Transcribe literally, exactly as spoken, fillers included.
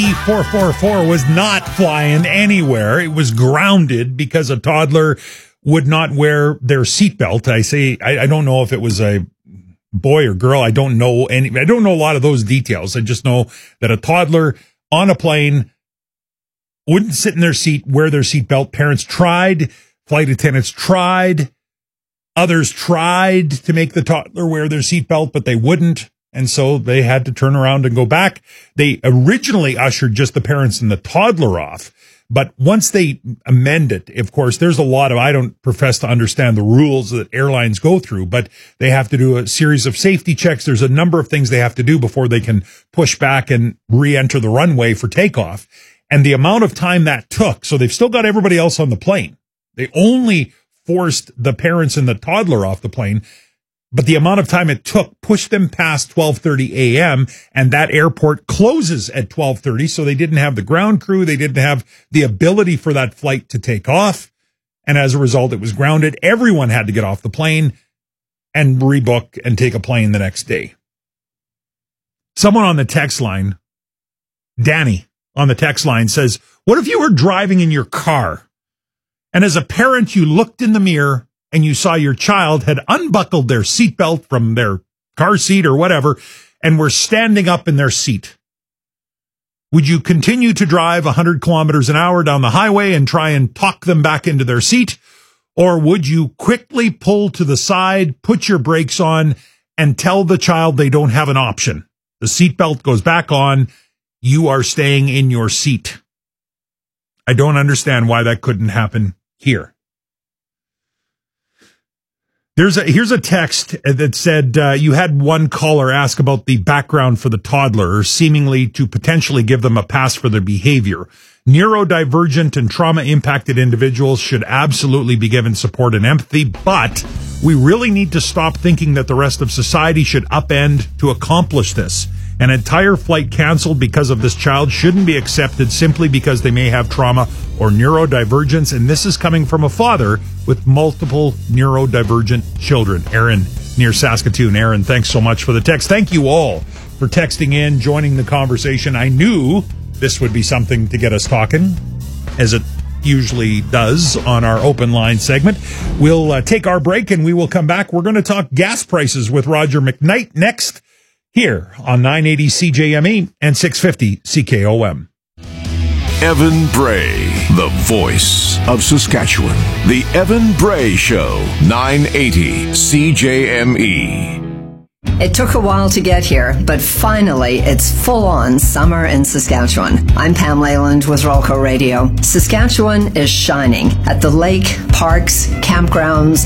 C four four four was not flying anywhere. It was grounded because a toddler would not wear their seatbelt. I say, I, I don't know if it was a boy or girl. I don't know any, I don't know a lot of those details. I just know that a toddler on a plane wouldn't sit in their seat, wear their seatbelt. Parents tried, flight attendants tried, others tried to make the toddler wear their seatbelt, but they wouldn't. And so they had to turn around and go back. They originally ushered just the parents and the toddler off. But once they amend it, of course, there's a lot of, I don't profess to understand the rules that airlines go through, but they have to do a series of safety checks. There's a number of things they have to do before they can push back and re-enter the runway for takeoff. And the amount of time that took, so they've still got everybody else on the plane. They only forced the parents and the toddler off the plane. But the amount of time it took pushed them past twelve thirty a.m. and that airport closes at twelve thirty. So they didn't have the ground crew. They didn't have the ability for that flight to take off. And as a result, it was grounded. Everyone had to get off the plane and rebook and take a plane the next day. Someone on the text line, Danny on the text line, says, what if you were driving in your car and as a parent, you looked in the mirror and you saw your child had unbuckled their seatbelt from their car seat or whatever, and were standing up in their seat? Would you continue to drive one hundred kilometers an hour down the highway and try and talk them back into their seat? Or would you quickly pull to the side, put your brakes on, and tell the child they don't have an option? The seatbelt goes back on. You are staying in your seat. I don't understand why that couldn't happen here. There's a, here's a text that said, uh, you had one caller ask about the background for the toddler, seemingly to potentially give them a pass for their behavior. Neurodivergent and trauma impacted individuals should absolutely be given support and empathy, but we really need to stop thinking that the rest of society should upend to accomplish this. An entire flight canceled because of this child shouldn't be accepted simply because they may have trauma or neurodivergence. And this is coming from a father with multiple neurodivergent children. Aaron, near Saskatoon. Aaron, thanks so much for the text. Thank you all for texting in, joining the conversation. I knew this would be something to get us talking, as it usually does on our open line segment. We'll uh, take our break and we will come back. We're going to talk gas prices with Roger McKnight next, here on nine eighty C J M E and six fifty C K O M. Evan Bray, the voice of Saskatchewan. The Evan Bray Show, nine eighty C J M E. It took a while to get here, but finally it's full-on summer in Saskatchewan. I'm Pam Leyland with Rolco Radio. Saskatchewan is shining at the lake, parks, campgrounds,